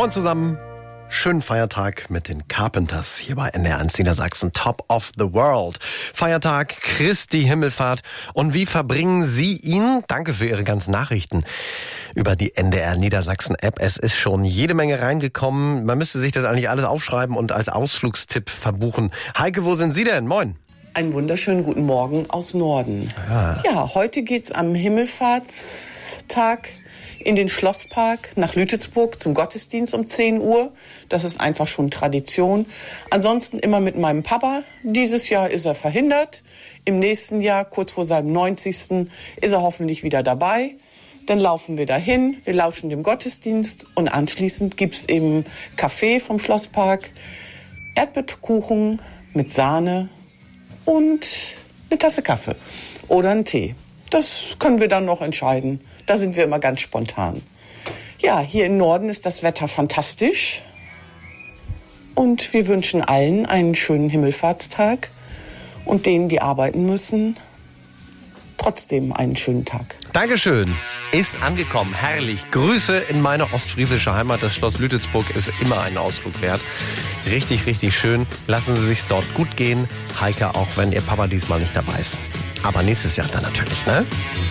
Moin zusammen. Schönen Feiertag mit den Carpenters hier bei NDR 1 Niedersachsen. Top of the World. Feiertag, Christi Himmelfahrt. Und wie verbringen Sie ihn? Danke für Ihre ganzen Nachrichten über die NDR Niedersachsen App. Es ist schon jede Menge reingekommen. Man müsste sich das eigentlich alles aufschreiben und als Ausflugstipp verbuchen. Heike, wo sind Sie denn? Moin. Einen wunderschönen guten Morgen aus Norden. Ja, heute geht's am Himmelfahrtstag in den Schlosspark nach Lütetsburg zum Gottesdienst um 10 Uhr. Das ist einfach schon Tradition. Ansonsten immer mit meinem Papa. Dieses Jahr ist er verhindert. Im nächsten Jahr, kurz vor seinem 90. ist er hoffentlich wieder dabei. Dann laufen wir dahin, wir lauschen dem Gottesdienst und anschließend gibt's eben Kaffee vom Schlosspark, Erdbeerkuchen mit Sahne und eine Tasse Kaffee oder einen Tee. Das können wir dann noch entscheiden. Da sind wir immer ganz spontan. Ja, hier im Norden ist das Wetter fantastisch. Und wir wünschen allen einen schönen Himmelfahrtstag. Und denen, die arbeiten müssen, trotzdem einen schönen Tag. Dankeschön. Ist angekommen. Herrlich. Grüße in meine ostfriesische Heimat. Das Schloss Lütetsburg ist immer einen Ausflug wert. Richtig, richtig schön. Lassen Sie sich's dort gut gehen. Heike, auch wenn Ihr Papa diesmal nicht dabei ist. Aber nächstes Jahr dann natürlich, ne?